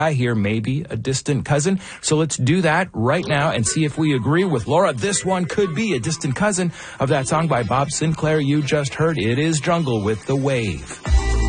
I hear maybe a distant cousin. So let's do that right now and see if we agree with Laura. This one could be a distant cousin of that song by Bob Sinclair you just heard. It is Jungle with The Wave.